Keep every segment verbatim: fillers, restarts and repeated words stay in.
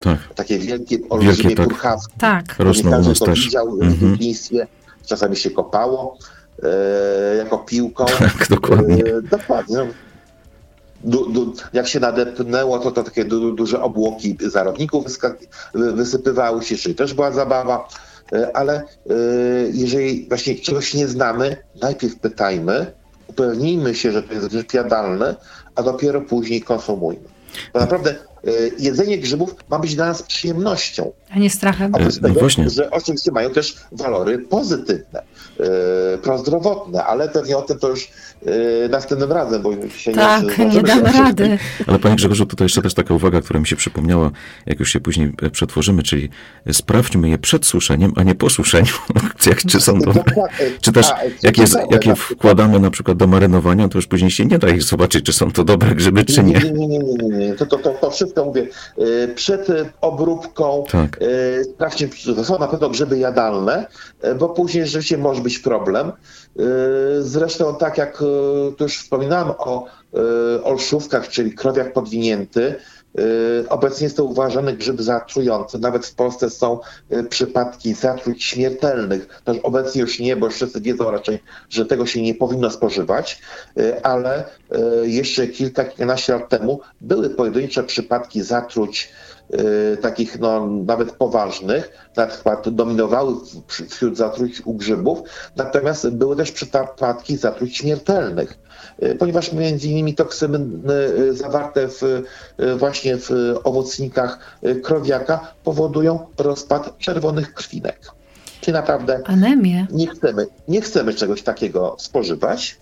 tak. takie wielkie, olbrzymie Wielkie, tak. kurchawki. Tak. Rosną u nas to też. widział Mhm. w dzieciństwie. Czasami się kopało e, jako piłką. Tak, dokładnie. E, dokładnie. No. Du, du, jak się nadepnęło, to, to takie du, duże obłoki zarodników wyska- wysypywały się, czyli też była zabawa. E, ale e, jeżeli właśnie czegoś nie znamy, najpierw pytajmy, upewnijmy się, że to jest grzyb jadalny, a dopiero później konsumujmy. Bo naprawdę y, jedzenie grzybów ma być dla nas przyjemnością. A nie strachem. Oprócz No tego, właśnie. że oczywiście mają też walory pozytywne, y, prozdrowotne, ale pewnie o tym to już y, następnym razem, bo się tak, nie nie damy rady. Ale panie Grzegorzu, tutaj jeszcze też taka uwaga, która mi się przypomniała, jak już się później przetworzymy, czyli sprawdźmy je przed suszeniem, a nie po suszeniu, jak, czy są dobre. Czy też jak je, jak je wkładamy na przykład do marynowania, to już później się nie da ich zobaczyć, czy są to dobre grzyby, czy nie. Nie, nie, nie, nie, nie, nie. To, to, to, to wszystko mówię. Przed obróbką tak. sprawdźcie, czy to są na pewno grzyby jadalne, bo później rzeczywiście może być problem. Zresztą tak jak tu już wspominałem o olszówkach, czyli krowiak podwinięty, obecnie jest to uważany grzyb zatrujący. Nawet w Polsce są przypadki zatruć śmiertelnych. To obecnie już nie, bo wszyscy wiedzą raczej, że tego się nie powinno spożywać, ale jeszcze kilka, kilkanaście lat temu były pojedyncze przypadki zatruć takich no, nawet poważnych, na przykład dominowały wśród zatruć u grzybów, natomiast były też przypadki zatruć śmiertelnych, ponieważ między innymi toksyny zawarte w, właśnie w owocnikach krowiaka powodują rozpad czerwonych krwinek. Czyli naprawdę anemię. Nie chcemy, nie chcemy czegoś takiego spożywać.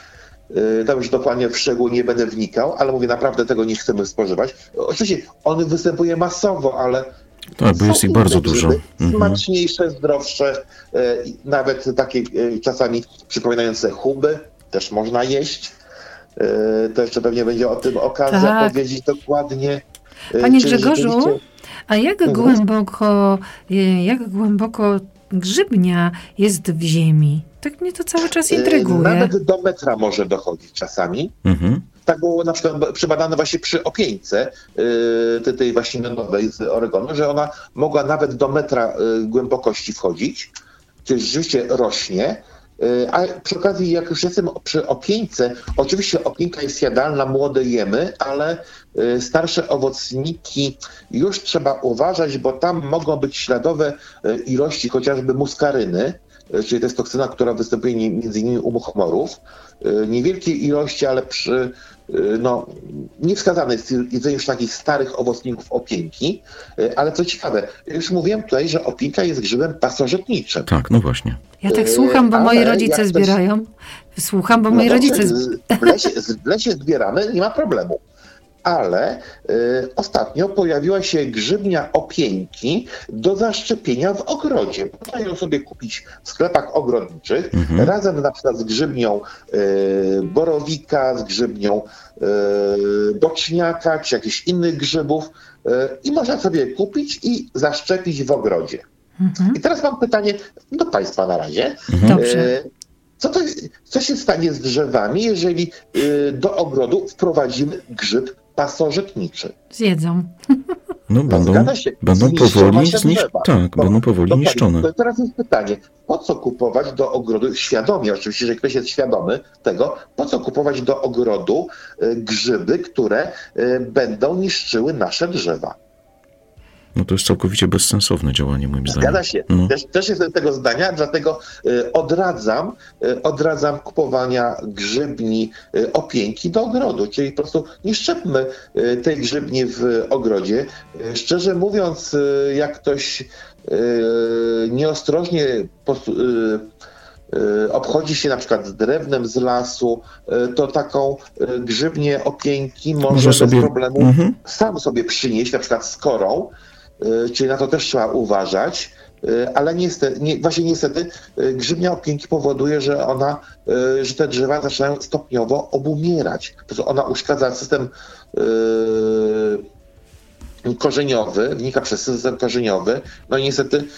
Tam już dokładnie w szczegóły nie będę wnikał, ale mówię, naprawdę tego nie chcemy spożywać. Oczywiście on występuje masowo, ale tak, bo jest ich bardzo dużo. Smaczniejsze, zdrowsze, nawet takie czasami przypominające chuby też można jeść. To jeszcze pewnie będzie o tym okazja tak. powiedzieć dokładnie. Panie Grzegorzu, rzeczywiście... a jak mhm. głęboko, jak głęboko grzybnia jest w ziemi? Tak mnie to cały czas intryguje. Nawet do metra może dochodzić czasami. Mhm. Tak było na przykład przebadane właśnie przy opieńce yy, tej właśnie nowej z Oregonu, że ona mogła nawet do metra yy, głębokości wchodzić, czyli rzeczywiście rośnie. Yy, a przy okazji, jak już jestem przy opieńce, oczywiście opieńka jest jadalna, młode jemy, ale yy, starsze owocniki już trzeba uważać, bo tam mogą być śladowe yy, ilości chociażby muskaryny, czyli to jest toksyna, która występuje między innymi u muchomorów. Niewielkie ilości, ale przy no, niewskazane jest jedzenie już takich starych owocników opieńki. Ale co ciekawe, już mówiłem tutaj, że opieńka jest grzybem pasożytniczym. Tak, no właśnie. Ja tak słucham, bo ale moi rodzice zbierają. Ktoś... Słucham, bo no moi rodzice... W lesie, w lesie zbieramy, nie ma problemu. Ale y, ostatnio pojawiła się grzybnia opieńki do zaszczepienia w ogrodzie. Można ją sobie kupić w sklepach ogrodniczych, mhm. razem na przykład z grzybnią y, borowika, z grzybnią y, boczniaka, czy jakichś innych grzybów y, i można sobie kupić i zaszczepić w ogrodzie. Mhm. I teraz mam pytanie do Państwa na razie. Dobrze. Y, Co, to, co się stanie z drzewami, jeżeli y, do ogrodu wprowadzimy grzyb pasożytniczy? Zjedzą. No będą, no, się, będą powoli zniszczone. Tak, no, będą powoli no, niszczone. To teraz jest pytanie, po co kupować do ogrodu, świadomie oczywiście, że ktoś jest świadomy tego, po co kupować do ogrodu y, grzyby, które y, będą niszczyły nasze drzewa? No to jest całkowicie bezsensowne działanie, moim zdaniem. Zgadza się. No. Też, też jestem tego zdania, dlatego y, odradzam, y, odradzam kupowania grzybni y, opieńki do ogrodu, czyli po prostu nie szczepmy y, tej grzybni w ogrodzie. Y, szczerze mówiąc, y, jak ktoś y, nieostrożnie postu, y, y, obchodzi się na przykład z drewnem z lasu, y, to taką y, grzybnię opieńki może, może bez sobie... problemu mhm. sam sobie przynieść, na przykład z korą. Czyli na to też trzeba uważać, ale niestety, nie, właśnie niestety grzybnia opieńki powoduje, że ona, że te drzewa zaczynają stopniowo obumierać. Po prostu ona uszkadza system korzeniowy, wynika przez system korzeniowy, no i niestety yy,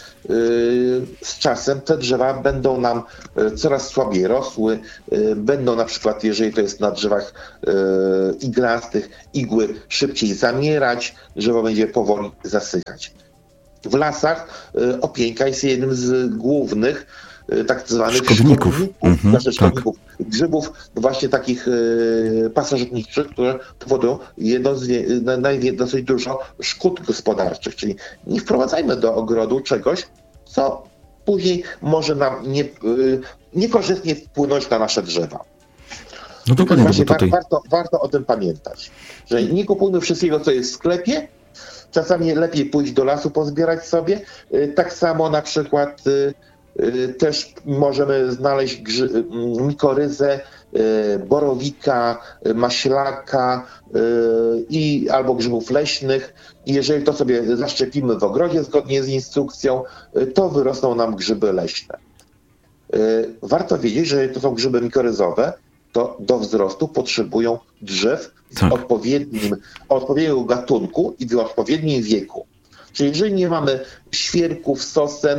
z czasem te drzewa będą nam yy, coraz słabiej rosły, yy, będą na przykład, jeżeli to jest na drzewach yy, iglastych, igły szybciej zamierać, drzewo będzie powoli zasychać. W lasach yy, opieńka jest jednym z głównych tak zwanych szkodników, szkodników, mhm, znaczy szkodników tak. grzybów, właśnie takich e, pasożytniczych, które powodują jedno z, na, na, dosyć dużo szkód gospodarczych. Czyli nie wprowadzajmy do ogrodu czegoś, co później może nam nie, e, niekorzystnie wpłynąć na nasze drzewa. No dokładnie, bo tutaj... warto, warto o tym pamiętać, że nie kupujmy wszystkiego, co jest w sklepie. Czasami lepiej pójść do lasu, pozbierać sobie. E, tak samo na przykład e, też możemy znaleźć grzy- mikoryzę, borowika, maślaka i albo grzybów leśnych. I jeżeli to sobie zaszczepimy w ogrodzie zgodnie z instrukcją, to wyrosną nam grzyby leśne. Warto wiedzieć, że to są grzyby mikoryzowe, to do wzrostu potrzebują drzew tak. w odpowiednim, odpowiedniego gatunku i w odpowiednim wieku. Czyli jeżeli nie mamy świerków, sosen,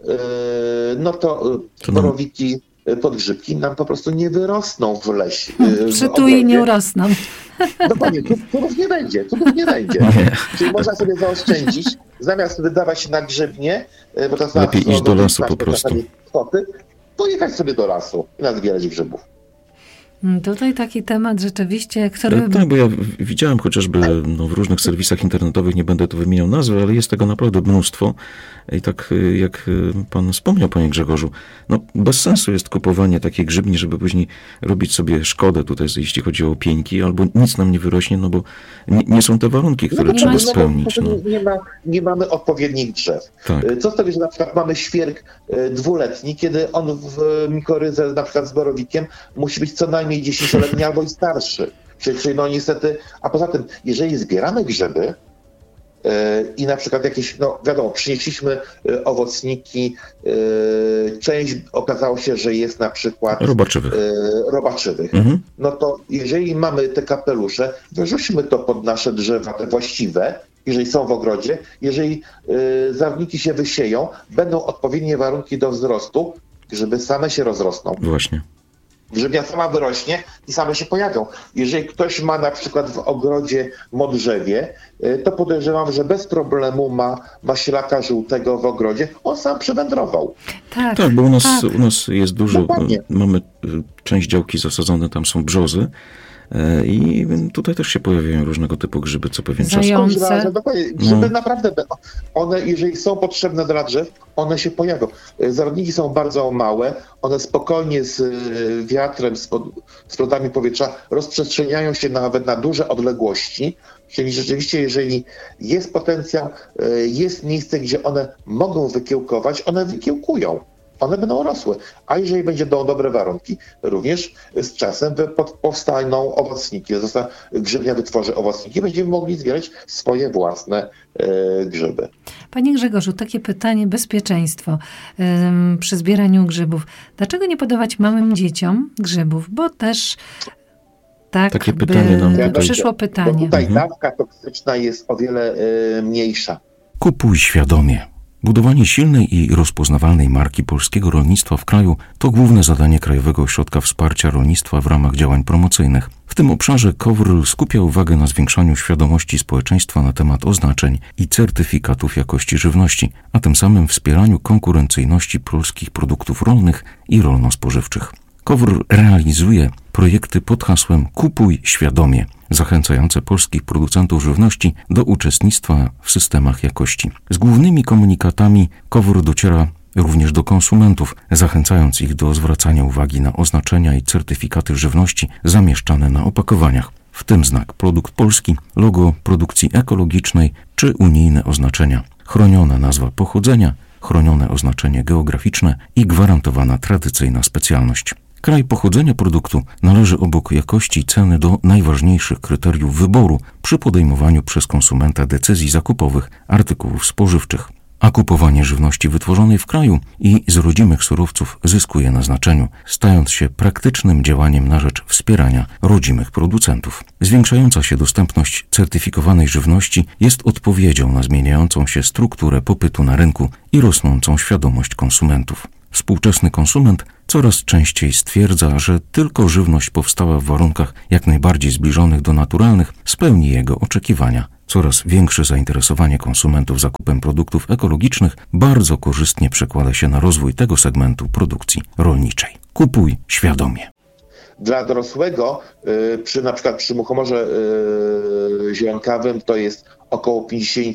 no to, to borowiki, podgrzybki nam po prostu nie wyrosną w lesie. Przytuli nie urosną. Dokładnie, cudów nie będzie, cudów nie będzie. Nie. Czyli można sobie zaoszczędzić, zamiast wydawać na grzybnie, bo to lepiej na, iść do lasu po prostu. Kwoty, pojechać sobie do lasu i nazbierać grzybów. Tutaj taki temat rzeczywiście, który... Tak, bo ja widziałem chociażby no, w różnych serwisach internetowych, nie będę tu wymieniał nazwy, ale jest tego naprawdę mnóstwo. I tak jak pan wspomniał, panie Grzegorzu, no bez sensu jest kupowanie takiej grzybni, żeby później robić sobie szkodę tutaj, jeśli chodzi o pieńki, albo nic nam nie wyrośnie, no bo nie, nie są te warunki, które no, trzeba no, spełnić. No. No. Nie, ma, nie mamy odpowiednich drzew. Tak. Co z tego, że na przykład mamy świerk dwuletni, kiedy on w mikoryzę na przykład z borowikiem musi być co najmniej dziesięcioletni albo i starszy. Czyli, czyli no niestety, a poza tym, jeżeli zbieramy grzyby yy, i na przykład jakieś, no wiadomo, przynieśliśmy yy, owocniki, yy, część okazało się, że jest na przykład robaczywych, yy, robaczywych. Mhm. No to jeżeli mamy te kapelusze, wyrzućmy to pod nasze drzewa, te właściwe, jeżeli są w ogrodzie, jeżeli yy, zarwniki się wysieją, będą odpowiednie warunki do wzrostu, grzyby same się rozrosną. Właśnie. Grzybnia sama wyrośnie i same się pojawią. Jeżeli ktoś ma na przykład w ogrodzie modrzewie, to podejrzewam, że bez problemu ma maślaka żółtego w ogrodzie. On sam przywędrował. Tak, tak bo u nas, tak. u nas jest dużo, Dokładnie. mamy część działki zasadzone, tam są brzozy. I tutaj też się pojawiają różnego typu grzyby co pewien czas. Zające. Grzyby no. naprawdę, one jeżeli są potrzebne dla drzew, one się pojawią. Zarodniki są bardzo małe, one spokojnie z wiatrem, z, pod, z plotami powietrza rozprzestrzeniają się nawet na duże odległości, czyli rzeczywiście jeżeli jest potencjał, jest miejsce, gdzie one mogą wykiełkować, one wykiełkują. One będą rosły. A jeżeli będą dobre warunki, również z czasem powstaną owocniki. Grzybnia wytworzy owocniki, będziemy mogli zbierać swoje własne e, grzyby. Panie Grzegorzu, takie pytanie, bezpieczeństwo ym, przy zbieraniu grzybów. Dlaczego nie podawać małym dzieciom grzybów? Bo też tak takie pytanie nam tutaj przyszło pytanie. Bo tutaj mhm. dawka toksyczna jest o wiele y, mniejsza. Kupuj świadomie. Budowanie silnej i rozpoznawalnej marki polskiego rolnictwa w kraju to główne zadanie Krajowego Ośrodka Wsparcia Rolnictwa w ramach działań promocyjnych. W tym obszarze KOWR skupia uwagę na zwiększaniu świadomości społeczeństwa na temat oznaczeń i certyfikatów jakości żywności, a tym samym wspieraniu konkurencyjności polskich produktów rolnych i rolno-spożywczych. KOWR realizuje projekty pod hasłem Kupuj świadomie, zachęcające polskich producentów żywności do uczestnictwa w systemach jakości. Z głównymi komunikatami KOWR dociera również do konsumentów, zachęcając ich do zwracania uwagi na oznaczenia i certyfikaty żywności zamieszczane na opakowaniach, w tym znak produkt polski, logo produkcji ekologicznej czy unijne oznaczenia, chroniona nazwa pochodzenia, chronione oznaczenie geograficzne i gwarantowana tradycyjna specjalność. Kraj pochodzenia produktu należy obok jakości i ceny do najważniejszych kryteriów wyboru przy podejmowaniu przez konsumenta decyzji zakupowych artykułów spożywczych. a kupowanie żywności wytworzonej w kraju i z rodzimych surowców zyskuje na znaczeniu, stając się praktycznym działaniem na rzecz wspierania rodzimych producentów. Zwiększająca się dostępność certyfikowanej żywności jest odpowiedzią na zmieniającą się strukturę popytu na rynku i rosnącą świadomość konsumentów. Współczesny konsument coraz częściej stwierdza, że tylko żywność powstała w warunkach jak najbardziej zbliżonych do naturalnych spełni jego oczekiwania. Coraz większe zainteresowanie konsumentów zakupem produktów ekologicznych bardzo korzystnie przekłada się na rozwój tego segmentu produkcji rolniczej. Kupuj świadomie. Dla dorosłego przy na przykład przy muchomorze zielonkawym to jest około pięćdziesiąt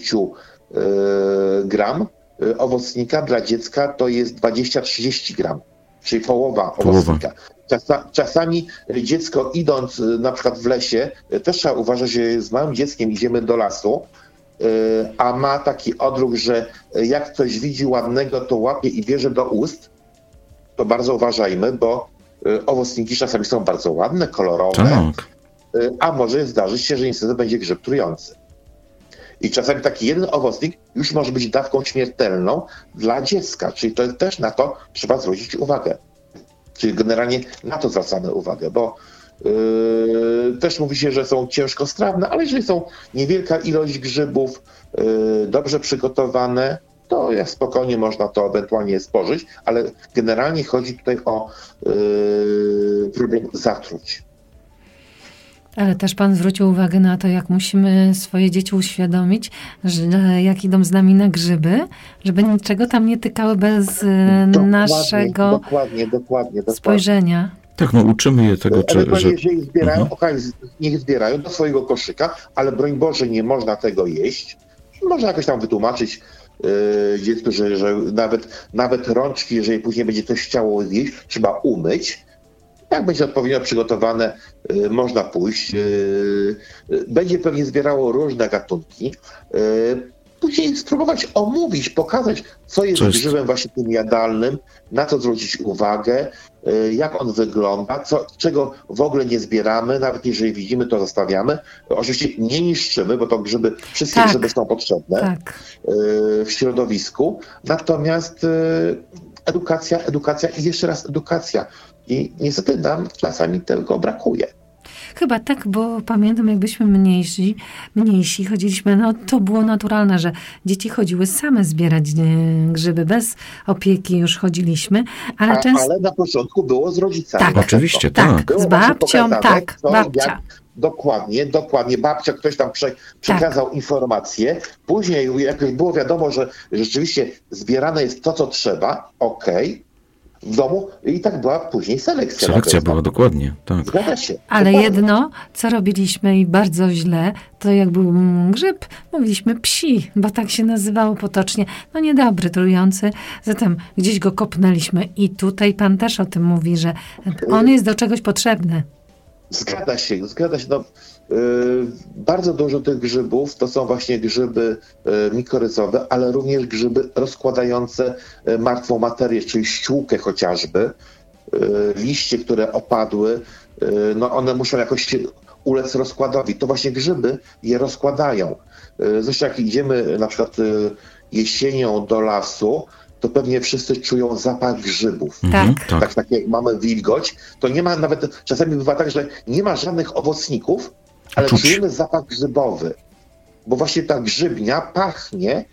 gram owocnika, dla dziecka to jest dwadzieścia do trzydziestu gram, czyli połowa owocnika. Czasa, czasami dziecko idąc na przykład w lesie, też trzeba uważać, że z małym dzieckiem idziemy do lasu, a ma taki odruch, że jak coś widzi ładnego, to łapie i bierze do ust, to bardzo uważajmy, bo owocniki czasami są bardzo ładne, kolorowe, tak. A może zdarzyć się, że niestety będzie grzyb trujący. I czasami taki jeden owocnik już może być dawką śmiertelną dla dziecka, czyli to też na to trzeba zwrócić uwagę. Czyli generalnie na to zwracamy uwagę, bo yy, też mówi się, że są ciężkostrawne, ale jeżeli są niewielka ilość grzybów, yy, dobrze przygotowane, to jak spokojnie można to ewentualnie spożyć, ale generalnie chodzi tutaj o yy, problem zatruć. Ale też pan zwrócił uwagę na to, jak musimy swoje dzieci uświadomić, że jak idą z nami na grzyby, żeby niczego tam nie tykały bez dokładnie, naszego dokładnie, dokładnie, dokładnie. spojrzenia. Tak, no uczymy je tego, czy, że... Jeżeli zbierają, mhm. okej, niech zbierają do swojego koszyka, ale broń Boże, nie można tego jeść. Można jakoś tam wytłumaczyć yy, dziecku, że, że nawet, nawet rączki, jeżeli później będzie coś chciało zjeść, trzeba umyć. Jak będzie odpowiednio przygotowane, yy, można pójść. Yy, yy, będzie pewnie zbierało różne gatunki. Yy, później spróbować omówić, pokazać, co jest Cześć. grzybem właśnie tym jadalnym, na co zwrócić uwagę, yy, jak on wygląda, co, czego w ogóle nie zbieramy, nawet jeżeli widzimy, to zostawiamy. Oczywiście nie niszczymy, bo to grzyby, wszystkie tak. grzyby są potrzebne tak. yy, w środowisku. Natomiast yy, edukacja, edukacja i jeszcze raz edukacja. I niestety nam czasami tego brakuje. Chyba tak, bo pamiętam, jak byliśmy mniejsi, mniejsi chodziliśmy, no to było naturalne, że dzieci chodziły same zbierać grzyby, bez opieki już chodziliśmy, ale A, często... Ale na początku było z rodzicami. Tak, oczywiście, tak. tak. Z babcią, tak, co, babcia. Jak, dokładnie, dokładnie. Babcia, ktoś tam prze, przekazał tak. informacje. Później, jak już było wiadomo, że rzeczywiście zbierane jest to, co trzeba, okej, okay. w domu i tak była później selekcja. Selekcja była, dokładnie, tak. Zgadza się. Ale dokładnie. jedno, co robiliśmy i bardzo źle, to jak był grzyb, mówiliśmy psi, bo tak się nazywało potocznie. No niedobry, trujący. Zatem gdzieś go kopnęliśmy i tutaj pan też o tym mówi, że on jest do czegoś potrzebny. Zgadza się, zgadza się. No, yy, bardzo dużo tych grzybów to są właśnie grzyby yy, mikoryzowe, ale również grzyby rozkładające yy, martwą materię, czyli ściółkę chociażby. Yy, liście, które opadły, yy, no one muszą jakoś się ulec rozkładowi. To właśnie grzyby je rozkładają. Yy, zresztą jak idziemy na przykład yy, jesienią do lasu, to pewnie wszyscy czują zapach grzybów. Tak. Tak, tak, tak jak mamy wilgoć, to nie ma nawet, czasami bywa tak, że nie ma żadnych owocników, ale Czuć. czujemy zapach grzybowy. Bo właśnie ta grzybnia pachnie,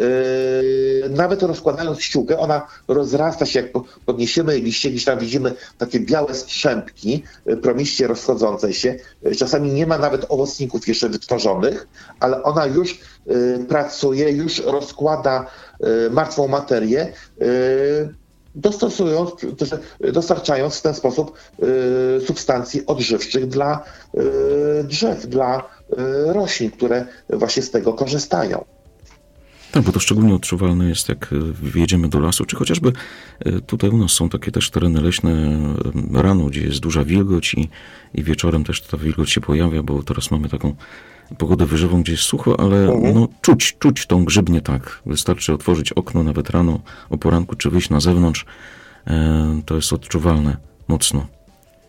yy, nawet rozkładając ściółkę, ona rozrasta się, jak podniesiemy liście, gdzieś tam widzimy takie białe strzępki, yy, promiście rozchodzące się. Yy, czasami nie ma nawet owocników jeszcze wytworzonych, ale ona już yy, pracuje, już rozkłada yy, martwą materię, yy, dostosując, dostarczając w ten sposób y, substancji odżywczych dla y, drzew, dla y, roślin, które właśnie z tego korzystają. Tak, bo to szczególnie odczuwalne jest, jak wjedziemy do lasu, czy chociażby tutaj u nas są takie też tereny leśne rano, gdzie jest duża wilgoć i, i wieczorem też ta wilgoć się pojawia, bo teraz mamy taką pogodę wyżywą, gdzie jest sucho, ale mhm. no, czuć, czuć tą grzybnię tak. Wystarczy otworzyć okno nawet rano, o poranku, czy wyjść na zewnątrz. E, to jest odczuwalne mocno.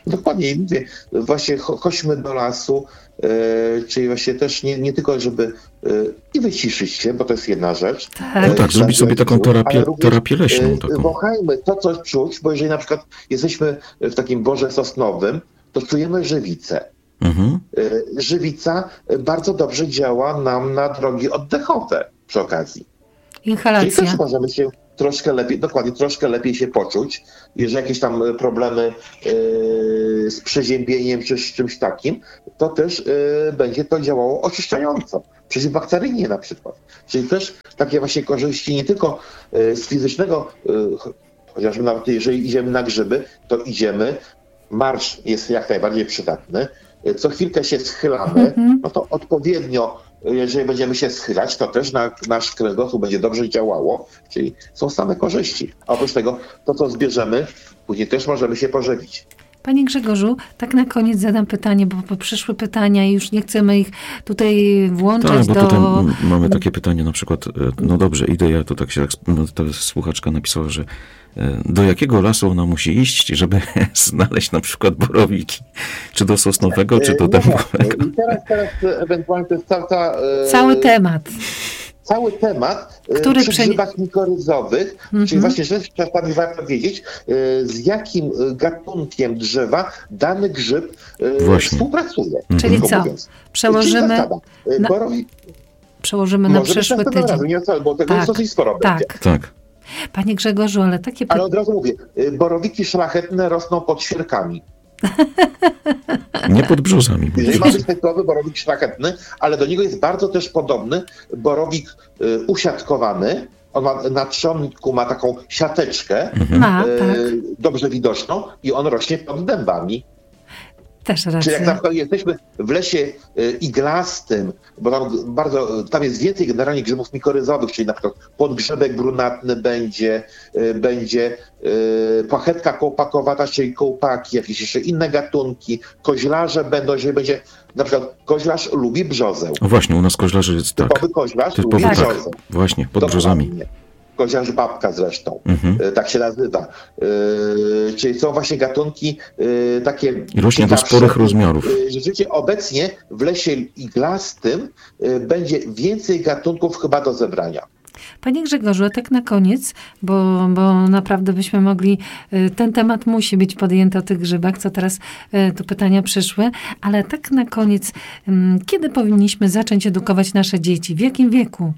Dokładnie, mówię, właśnie chodźmy do lasu, e, czyli właśnie też nie, nie tylko, żeby e, i wyciszyć się, bo to jest jedna rzecz. Tak, no tak, zrobić sobie taką terapię, terapię leśną. Taką. Wąchajmy to, co czuć, bo jeżeli na przykład jesteśmy w takim borze sosnowym, to czujemy żywicę. Mhm. E, żywica bardzo dobrze działa nam na drogi oddechowe przy okazji. Inhalacja. Czyli też możemy się troszkę lepiej, dokładnie, troszkę lepiej się poczuć, jeżeli jakieś tam problemy yy, z przeziębieniem czy z czymś takim, to też yy, będzie to działało oczyszczająco, przeciwbakteryjnie na przykład. Czyli też takie właśnie korzyści nie tylko yy, z fizycznego, yy, chociażby nawet jeżeli idziemy na grzyby, to idziemy, marsz jest jak najbardziej przydatny, yy, co chwilkę się schylamy, mm-hmm. no to odpowiednio jeżeli będziemy się schylać, to też na, nasz kręgosłup będzie dobrze działało, czyli są same korzyści. A oprócz tego, to co zbierzemy, później też możemy się pożywić. Panie Grzegorzu, tak na koniec zadam pytanie, bo przyszły pytania i już nie chcemy ich tutaj włączać tak, bo do... tutaj mamy takie pytanie na przykład, no dobrze, idę ja, to tak się, no, ta słuchaczka napisała, że do jakiego lasu ona musi iść, żeby znaleźć na przykład borowiki? Czy do sosnowego, czy do dębowego? I teraz, teraz ewentualnie to jest cała, cały temat. Cały temat Który przy grzybach prze... mikoryzowych, mm-hmm. czyli właśnie że czasami warto wiedzieć, z jakim gatunkiem drzewa dany grzyb właśnie współpracuje. Mm-hmm. Czyli co? Mówiąc. Przełożymy na, Borowik... Przełożymy na przyszły tydzień. Razem, nie, bo tego tak, jest dosyć sporo tak. będzie. Tak. Panie Grzegorzu, ale takie... Ale od razu mówię, borowiki szlachetne rosną pod świerkami. Nie pod brzozami. Jeżeli mamy typowy borowik szlachetny, ale do niego jest bardzo też podobny borowik y, usiatkowany. On ma, na trzonku ma taką siateczkę, mhm. ma, y, tak. dobrze widoczną i on rośnie pod dębami. Też racja. Czyli jak na przykład jesteśmy w lesie y, iglastym, bo tam bardzo, tam jest więcej generalnie grzybów mikoryzowych, czyli na przykład podgrzebek brunatny będzie, y, będzie y, płachetka kołpakowata, czyli kołpaki, jakieś jeszcze inne gatunki, koźlarze będą, jeżeli będzie, na przykład koźlarz lubi brzozę. O właśnie, u nas koźlarz jest tak. Typowy koźlarz Typowy, lubi tak. brzozę. Właśnie, pod brzozami. Koziarz babka zresztą, mhm. tak się nazywa. Yy, czyli są właśnie gatunki yy, takie... I rośnie do sporych rozmiarów. Yy, rzeczywiście obecnie w lesie iglastym yy, będzie więcej gatunków chyba do zebrania. Panie Grzegorzu, a tak na koniec, bo, bo naprawdę byśmy mogli, ten temat musi być podjęty o tych grzybach, co teraz tu pytania przyszły, ale tak na koniec, kiedy powinniśmy zacząć edukować nasze dzieci? W jakim wieku?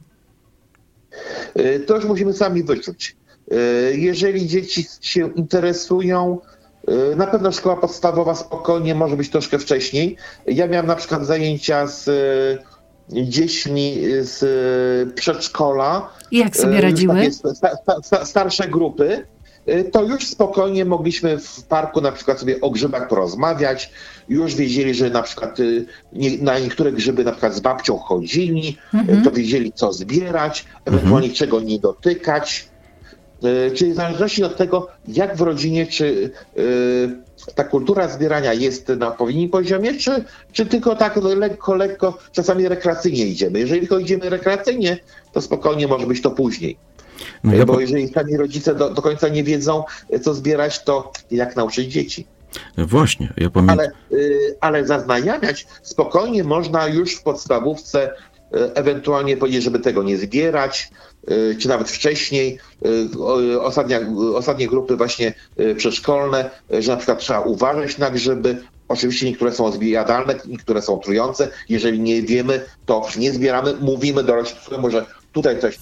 To już musimy sami wyczuć. Jeżeli dzieci się interesują, na pewno szkoła podstawowa spokojnie może być troszkę wcześniej. Ja miałem na przykład zajęcia z dziećmi z przedszkola. I jak sobie radziły? Sta, sta, starsze grupy. To już spokojnie mogliśmy w parku na przykład sobie o grzybach porozmawiać. Już wiedzieli, że na przykład nie, na niektóre grzyby na przykład z babcią chodzili, mhm. to wiedzieli co zbierać, ewentualnie mhm. czego nie dotykać. Czyli w zależności od tego, jak w rodzinie, czy y, ta kultura zbierania jest na odpowiednim poziomie, czy, czy tylko tak lekko, lekko, czasami rekreacyjnie idziemy. Jeżeli tylko idziemy rekreacyjnie, to spokojnie może być to później. No ja Bo po... jeżeli sami rodzice do, do końca nie wiedzą, co zbierać, to jak nauczyć dzieci? Właśnie, ja pamiętam. Ale, y, ale zaznajamiać spokojnie można już w podstawówce, y, ewentualnie powiedzieć, żeby tego nie zbierać, y, czy nawet wcześniej, y, ostatnia, ostatnie grupy właśnie y, przedszkolne, y, że na przykład trzeba uważać na grzyby. Oczywiście niektóre są zjadalne, niektóre są trujące. Jeżeli nie wiemy, to nie zbieramy, mówimy dorosłemu, że tutaj coś...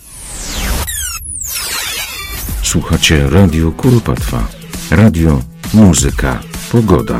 Słuchacie Radio Kuropatwa. Radio, muzyka, pogoda.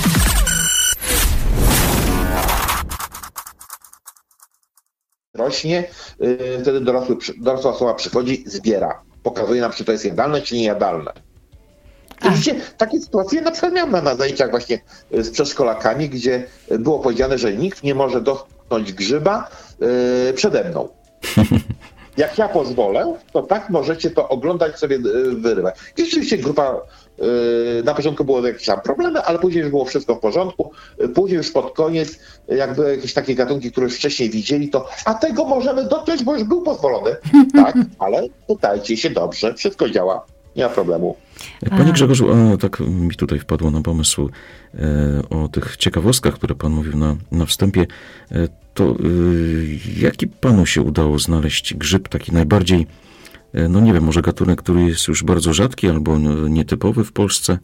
Rośnie, yy, wtedy dorosły, dorosła osoba przychodzi, zbiera. Pokazuje nam, czy to jest jadalne, czy niejadalne. Oczywiście takie sytuacje na przykład miałem na, na zajęciach właśnie z przedszkolakami, gdzie było powiedziane, że nikt nie może dotknąć grzyba yy, przede mną. Jak ja pozwolę, to tak możecie to oglądać, sobie wyrywać. I rzeczywiście grupa, yy, na początku było jakieś tam problemy, ale później już było wszystko w porządku. Później już pod koniec, jak były jakieś takie gatunki, które już wcześniej widzieli, to a tego możemy dotknąć, bo już był pozwolony. Tak, ale pytajcie się dobrze, wszystko działa. nie ma problemu. Panie Grzegorzu, a tak mi tutaj wpadło na pomysł e, o tych ciekawostkach, które pan mówił na, na wstępie. E, to e, jaki panu się udało znaleźć grzyb taki najbardziej, e, no nie wiem, może gatunek, który jest już bardzo rzadki albo nietypowy w Polsce?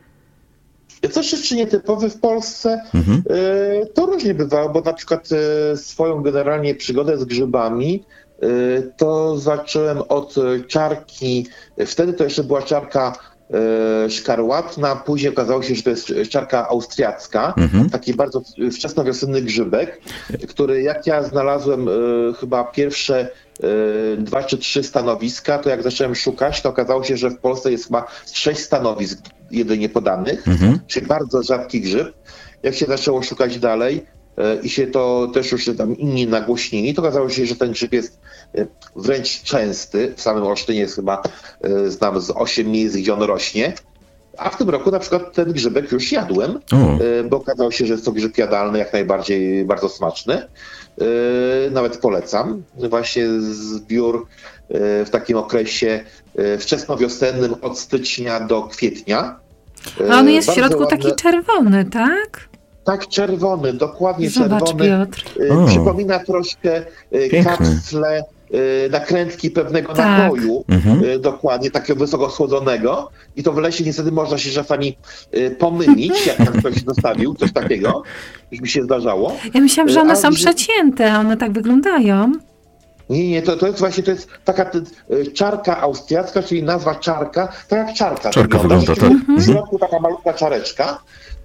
Coś jeszcze nietypowy w Polsce, mhm. e, to różnie bywało, bo na przykład e, swoją generalnie przygodę z grzybami to zacząłem od czarki, wtedy to jeszcze była czarka szkarłatna, później okazało się, że to jest czarka austriacka, mhm. taki bardzo wczesnowiosenny grzybek, który jak ja znalazłem chyba pierwsze dwa czy trzy stanowiska, to jak zacząłem szukać, to okazało się, że w Polsce jest chyba sześć stanowisk jedynie podanych, mhm. czyli bardzo rzadki grzyb. Jak się zaczęło szukać dalej, i się to też już tam inni nagłośnili, to okazało się, że ten grzyb jest wręcz częsty. W samym Olsztynie jest chyba, znam z osiem miejsc, gdzie on rośnie. A w tym roku na przykład ten grzybek już jadłem, o. bo okazało się, że jest to grzyb jadalny, jak najbardziej bardzo smaczny. Nawet polecam. Właśnie zbiór w takim okresie wczesnowiosennym od stycznia do kwietnia. A on jest w środku ładne... taki czerwony, tak? Tak, czerwony, dokładnie Zobacz, czerwony. Piotr. O, przypomina troszkę piękny. kapsle, nakrętki pewnego tak. napoju, mhm. dokładnie, takiego wysoko schłodzonego. I to w lesie niestety można się czasami pomylić, jak tam ktoś zostawił, coś takiego, już mi się zdarzało. Ja myślałam, że one a, są przecięte, a one tak wyglądają. Nie, nie, to, to jest właśnie to jest taka t, czarka austriacka, czyli nazwa czarka, tak jak czarka. Czarka wygląda, tak. W środku taka malutka czareczka,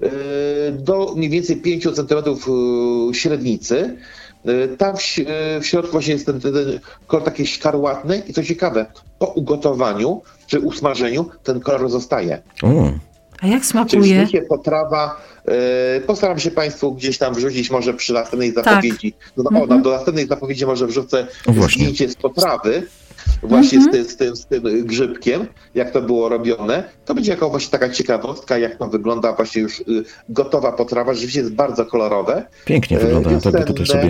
do mniej więcej pięć centymetrów średnicy. Tam w, w środku właśnie jest ten, ten kolor taki szkarłatny i co ciekawe, po ugotowaniu czy usmażeniu ten kolor zostaje. O. A jak smakuje? Czyli potrawa, yy, postaram się Państwu gdzieś tam wrzucić może przy następnej zapowiedzi. Tak. No, mm-hmm. o, na, do następnej zapowiedzi może wrzucę zdjęcie z potrawy, właśnie mm-hmm. z, ty, z, tym, z tym grzybkiem, jak to było robione. To będzie jako właśnie taka ciekawostka, jak to wygląda właśnie już y, gotowa potrawa. Rzeczywiście jest bardzo kolorowe. Pięknie wyglądają, tak, bo tutaj sobie...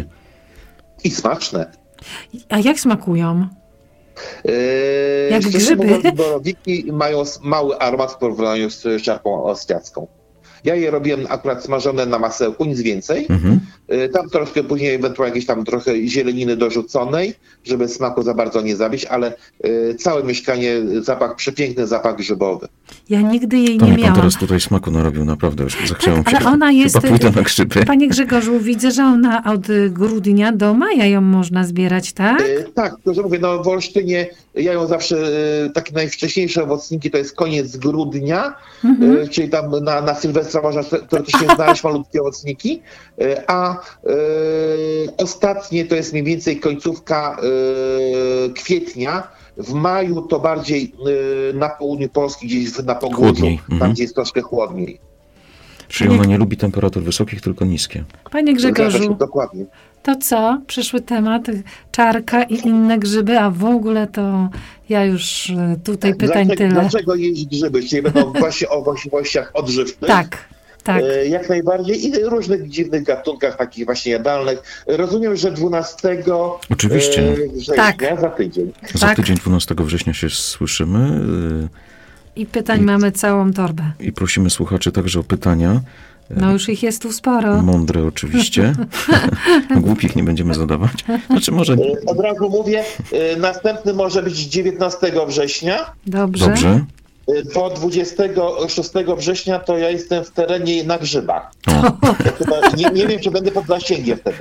I smaczne. A jak smakują? Yy, Jak grzyby? Mówiąc, borowiki mają mały aromat w porównaniu z czarką austriacką. Ja je robiłem akurat smażone na masełku, nic więcej. Mhm. Yy, tam troszkę później ewentualnie jakieś tam trochę zieleniny dorzuconej, żeby smaku za bardzo nie zabić, ale yy, całe mieszkanie, zapach, przepiękny zapach grzybowy. Ja nigdy jej to nie miałam. Pan teraz tutaj smaku narobił, naprawdę już zachciałem tak, się. Ale ona jest, chyba pójdę na grzyby. Panie Grzegorzu, widzę, że ona od grudnia do maja ją można zbierać, tak? Yy, tak, to że mówię, no w Olsztynie ja ją zawsze, yy, takie najwcześniejsze owocniki to jest koniec grudnia, mhm. yy, czyli tam na, na Sylwestra można teoretycznie znaleźć malutkie owocniki, yy, a yy, ostatnie to jest mniej więcej końcówka yy, kwietnia. W maju to bardziej yy, na południu Polski, gdzieś na południu, tam mhm. gdzie jest troszkę chłodniej. Czyli ona nie lubi temperatur wysokich, tylko niskie. Panie Grzegorzu, dokładnie. To co? Przyszły temat, czarka i inne grzyby, a w ogóle to ja już tutaj pytań dlaczego, tyle. Dlaczego jeść grzyby? Czyli będą właśnie o właściwościach odżywczych? Tak. Tak. Jak najbardziej i różnych dziwnych gatunkach, takich właśnie jadalnych. Rozumiem, że dwunastego Oczywiście. września, tak. za tydzień. Za tak. tydzień, dwunastego września się słyszymy. I pytań I, mamy całą torbę. I prosimy słuchaczy także o pytania. No już ich jest tu sporo. Mądre oczywiście. Głupich nie będziemy zadawać. Znaczy może... Od razu mówię, następny może być dziewiętnastego września. Dobrze. Dobrze. Do dwudziestego szóstego września to ja jestem w terenie na grzybach. Nie, nie wiem, czy będę pod zasięgiem wtedy.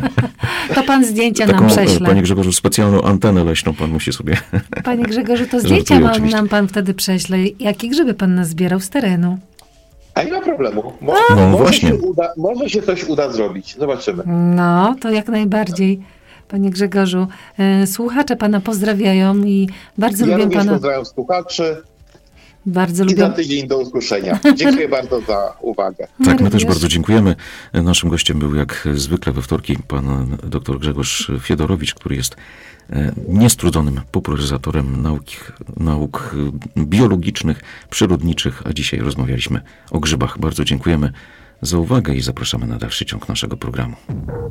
To pan zdjęcia Taką, nam prześle. Panie Grzegorzu, specjalną antenę leśną pan musi sobie... Panie Grzegorzu, to zdjęcia nam, nam pan wtedy prześle. Jakie grzyby pan nas zbierał z terenu? A nie ma problemu. Mo- no, może, właśnie. się uda, może się coś uda zrobić. Zobaczymy. No, to jak najbardziej. Panie Grzegorzu, słuchacze pana pozdrawiają i bardzo ja lubię pana... Ja pozdrawiam słuchaczy. Bardzo I lubię. za tydzień do usłyszenia. Dziękuję bardzo za uwagę. Tak, my też bardzo dziękujemy. Naszym gościem był jak zwykle we wtorki pan dr Grzegorz Fiedorowicz, który jest niestrudzonym popularyzatorem nauk, nauk biologicznych, przyrodniczych, a dzisiaj rozmawialiśmy o grzybach. Bardzo dziękujemy za uwagę i zapraszamy na dalszy ciąg naszego programu.